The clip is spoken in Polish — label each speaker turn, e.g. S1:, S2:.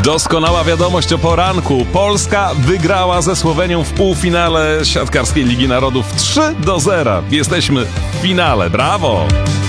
S1: Doskonała wiadomość o poranku. Polska wygrała ze Słowenią w półfinale siatkarskiej Ligi Narodów 3-0. Jesteśmy w finale. Brawo!